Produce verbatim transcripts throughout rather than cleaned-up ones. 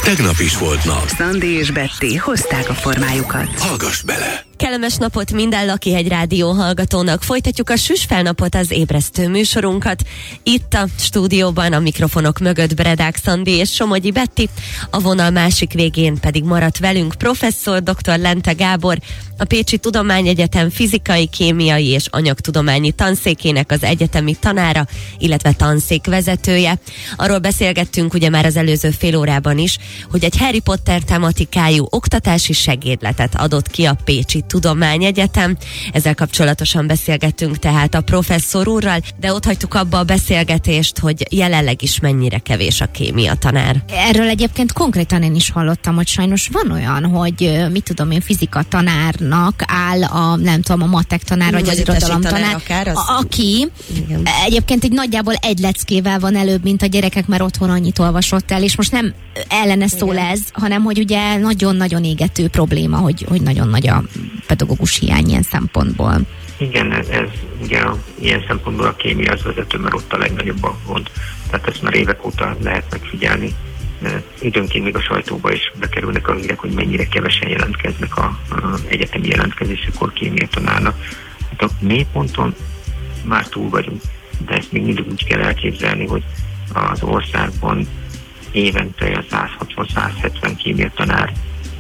Tegnap is volt nap. Szandi és Betty hozták a formájukat. Hallgass bele! Kellemes napot minden Lakihegy Rádió hallgatónak. Folytatjuk a Süsfelnapot, az ébresztő műsorunkat. Itt a stúdióban a mikrofonok mögött Bredák Szandi és Somogyi Betty, a vonal másik végén pedig maradt velünk professzor dr. Lente Gábor, a Pécsi Tudományegyetem fizikai, kémiai és anyagtudományi tanszékének az egyetemi tanára, illetve tanszék vezetője. Arról beszélgettünk ugye már az előző fél órában is, hogy egy Harry Potter tematikájú oktatási segédletet adott ki a Pécsi Tudományegyetem. Ezzel kapcsolatosan beszélgettünk tehát a professzor úrral, de ott hagytuk abba a beszélgetést, hogy jelenleg is mennyire kevés a kémia tanár. Erről egyébként konkrétan én is hallottam, hogy sajnos van olyan, hogy mit tudom én, fizika tanárnak áll a, nem tudom, a matek tanár, vagy az irodalom tanár, akár, az... aki igen. Egyébként egy nagyjából egy leckével van előbb, mint a gyerekek, mert otthon annyit olvasott el, és most nem ellene szól ez, hanem hogy ugye nagyon-nagyon égető probléma, hogy, hogy nagyon nagy a pedagógus hiány ilyen szempontból. Igen, ez, ez ugye ilyen szempontból a kémia az vezető, mert ott a legnagyobb a gond. Tehát ezt már évek óta lehet megfigyelni. Időnként még a sajtóba is bekerülnek a hírek, hogy mennyire kevesen jelentkeznek a, a egyetemi jelentkezésekor kémia tanárnak. Hát a mélyponton már túl vagyunk, de ezt még mindig úgy kell elképzelni, hogy az országban évente száz hatvan-száz hetven kémia tanár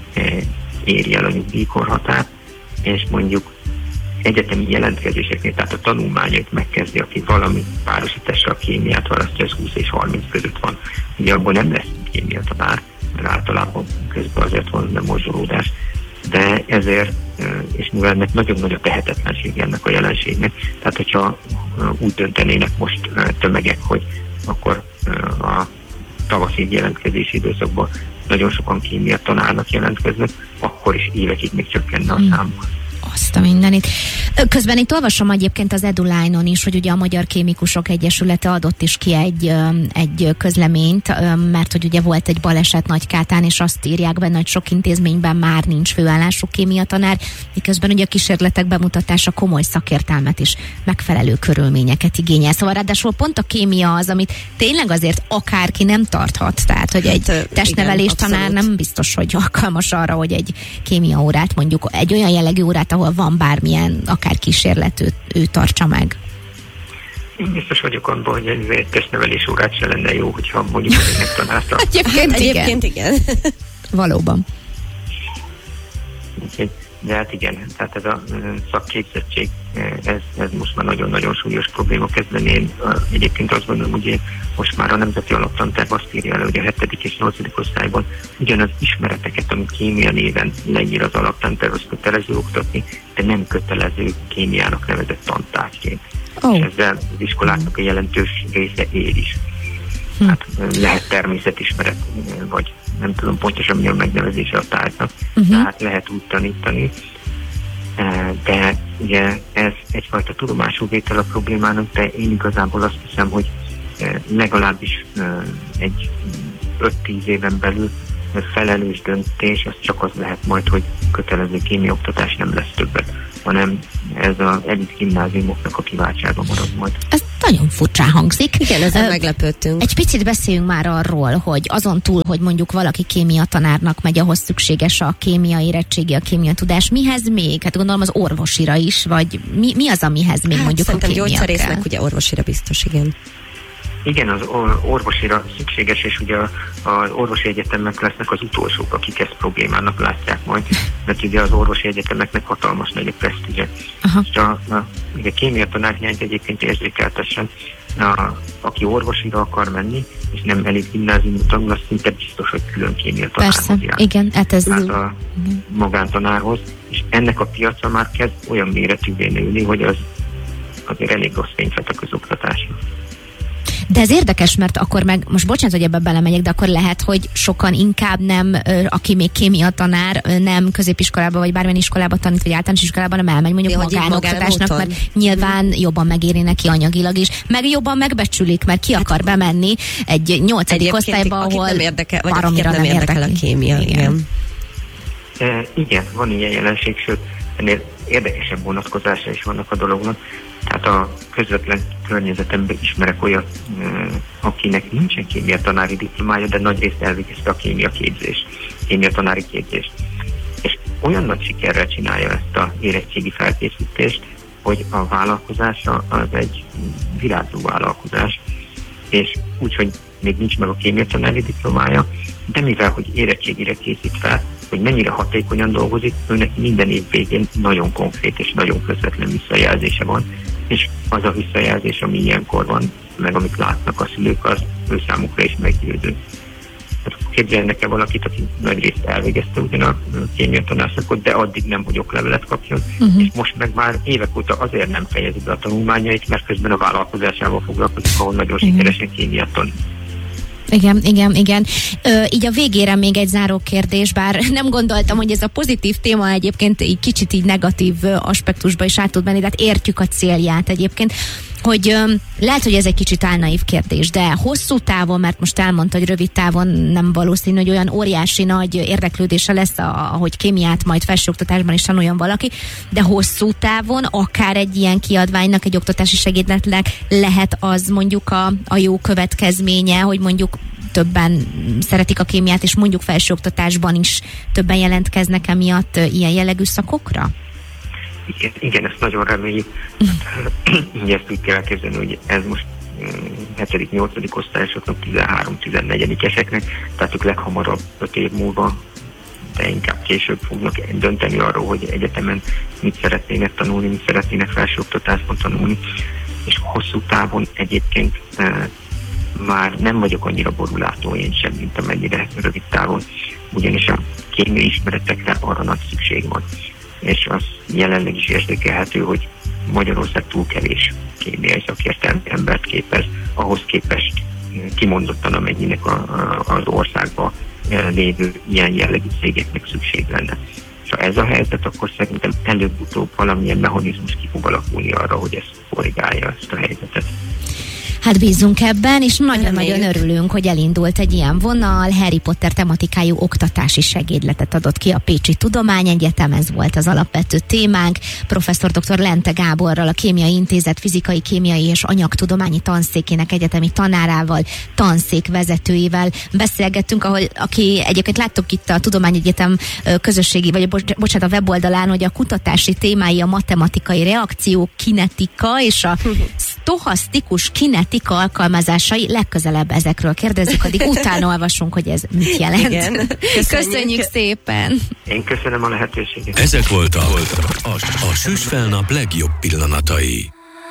éri el a nyugdíjkorhatárt, és mondjuk egyetemi jelentkezéseknél, tehát a tanulmányait megkezdi, aki valami párosításra a kémiát választja, az húsz és harminc között van. Ugye abban nem lesz kémia tanár, mert általában közben azért van lemorzsolódás, de ezért, és mivel ennek nagyon nagy a tehetetlenség ennek a jelenségnek, tehát hogyha úgy döntenének most tömegek, hogy akkor a tavaszi jelentkezési időszakban nagyon sokan kémia tanárnak jelentkeznek, akkor is évekig még csökkenne a szám. Azt a mindenit. Közben itt olvasom egyébként az EduLine-on is, hogy ugye a Magyar Kémikusok Egyesülete adott is ki egy, egy közleményt, mert hogy ugye volt egy baleset Nagykátán, és azt írják benne, hogy sok intézményben már nincs főállású kémiatanár, miközben ugye a kísérletek bemutatása komoly szakértelmet is megfelelő körülményeket igényel. Szóval ráadásul pont a kémia az, amit tényleg azért akárki nem tarthat. Tehát, hogy egy hát, testnevelés igen, tanár nem biztos, hogy alkalmas arra, hogy egy kémia órát, mondjuk egy olyan jellegű órát, ahol van bármilyen, akár kísérlet, ő, ő tartsa meg. Én biztos vagyok abban, hogy egy testnevelés órát se lenne jó, hogyha mondjuk ennek tanárta. Egyébként, Egyébként igen. igen. Valóban. De hát igen, tehát ez a szakképzettség, ez, ez most már nagyon-nagyon súlyos probléma kezd lenni. Én egyébként azt gondolom, hogy most már a Nemzeti Alaptanterv azt írja elő, hogy a hetedik és nyolcadik osztályban ugyanaz ismereteket, amit kémia néven leír az alaptanterv, azt kötelező oktatni, de nem kötelező kémiának nevezett tantárgyként. Oh. És ezzel az iskoláknak a jelentős része ér is. Hm. Hát lehet természetismeret, vagy nem tudom pontosan mi a megnevezése a tárgynak, uh-huh. tehát lehet úgy tanítani, de ugye ez egyfajta tudomású vétel a problémának, de én igazából azt hiszem, hogy legalábbis egy öt-tíz éven belül felelős döntés, az csak az lehet majd, hogy kötelező kémiaoktatás nem lesz többet, hanem ez az elit gimnáziumoknak a kiváltsága marad majd. Ez nagyon furcsán hangzik. Igen, ezen meglepődtünk. Egy picit beszéljünk már arról, hogy azon túl, hogy mondjuk valaki kémia tanárnak megy, ahhoz szükséges a kémia érettségi, a kémia tudás. Mihez még? Hát gondolom az orvosira is, vagy mi, mi az, amihez még hát mondjuk a kémia kell? Szerintem gyógyszerésznek ugye orvosira biztos, igen. Igen, az orvosira szükséges, és ugye az orvosi egyetemek lesznek az utolsók, akik ezt problémának látják majd, mert ugye az orvosi egyetemeknek hatalmas nagy a presztízse. És a, a, a kémia tanárhiányt egyébként érzékeltessen, a, aki orvosira akar menni, és nem elit gimnáziumot tanul, az szinte biztos, hogy külön kémia tanárhoz jár. Persze, igen, hát ez... Hát a magántanárhoz, és ennek a piaca már kezd olyan méretűvé nőni, hogy az azért elég rossz fényt vet a közoktatásra. De ez érdekes, mert akkor meg, most bocsánat, hogy ebbe belemegyek, de akkor lehet, hogy sokan inkább nem, aki még kémia tanár, nem középiskolába vagy bármilyen iskolába tanít, vagy általános iskolában, nem elmegy mondjuk magánoktatásnak, mert nyilván jobban megéri neki anyagilag is, meg jobban megbecsülik, mert ki akar bemenni egy nyolcadik osztályba, ahol nem érdekel, vagy akiket nem érdekel a kémia. Igen. Igen. E, igen, van ilyen jelenség, sőt, ennél érdekesebb vonatkozása is vannak a dolognak. Tehát a közvetlen környezetemben ismerek olyat, akinek nincsen kémia tanári diplomája, de nagyrészt elvégezte a kémia képzést, kémia tanári képzést. És olyan nagy sikerrel csinálja ezt a érettségi felkészítést, hogy a vállalkozása az egy virágzó vállalkozás, és úgyhogy még nincs meg a kémia tanári diplomája, de mivel, hogy érettségire készít fel, hogy mennyire hatékonyan dolgozik, őnek minden év végén nagyon konkrét és nagyon közvetlen visszajelzése van, és az a visszajelzés, ami ilyenkor van, meg amit látnak a szülők, az ő számukra is meggyőző. Képzelnek-e valakit, aki nagyrészt elvégezte ugyan a kémia tanárszakot, de addig nem, hogy oklevelet kapjon, uh-huh. és most meg már évek óta azért nem fejezi be a tanulmányait, mert közben a vállalkozásával foglalkozik, ahol nagyon uh-huh. sikeresen kémiát tanul. Igen, igen, igen. Ö, így a végére még egy záró kérdés, bár nem gondoltam, hogy ez a pozitív téma egyébként így kicsit így negatív aspektusba is át tud menni, de hát értjük a célját egyébként, hogy ö, lehet, hogy ez egy kicsit álnaív kérdés, de hosszú távon, mert most elmondta, hogy rövid távon nem valószínű, hogy olyan óriási nagy érdeklődése lesz, ahogy kémiát majd felsőoktatásban is tanuljon valaki, de hosszú távon akár egy ilyen kiadványnak, egy oktatási segédletnek lehet az mondjuk a, a jó következménye, hogy mondjuk többen szeretik a kémiát, és mondjuk felsőoktatásban is többen jelentkeznek emiatt ilyen jellegű szakokra? Igen, igen, ezt nagyon reméljük. Így ezt úgy kell elképzelni, hogy ez most hetedik-nyolcadik osztályosoknak, tizenhárom-tizennegyedik-eseknek, tehát ők leghamarabb öt év múlva, de inkább később fognak dönteni arról, hogy egyetemen mit szeretnének tanulni, mit szeretnének felsőoktatásban tanulni, és hosszú távon egyébként e, már nem vagyok annyira borulátó én sem, mint amennyire rövid távon, ugyanis a kémiai ismeretekre arra nagy szükség van. És az jelenleg is érzékelhető, hogy Magyarország túl kevés kémiai szakértelmű embert képez, ahhoz képest kimondottan amennyinek a, a, az országban lévő ilyen jellegű cégeknek szükség lenne. És ha ez a helyzet, akkor szerintem előbb-utóbb valamilyen mechanizmus ki fog alakulni arra, hogy ez korrigálja ezt a helyzetet. Hát bízunk ebben, és nagyon-nagyon örülünk, hogy elindult egy ilyen vonal. Harry Potter tematikájú oktatási segédletet adott ki a Pécsi Tudományegyetem, ez volt az alapvető témánk. Professzor dr. Lente Gáborral, a Kémiai Intézet fizikai, kémiai és anyagtudományi tanszékének egyetemi tanárával, tanszék vezetőjével beszélgettünk, ahol, aki egyébként láttuk itt a Tudományegyetem közösségi, vagy bocsánat, a weboldalán, hogy a kutatási témái a matematikai reakció, kinetika és a sztochasztikus kinetika alkalmazásai. Legközelebb ezekről kérdezzük, addig utána olvasunk, hogy ez mit jelent. Igen. Köszönjük. Köszönjük szépen! Én köszönöm a lehetőséget. Ezek voltak a, a, a Süsfelnap legjobb pillanatai.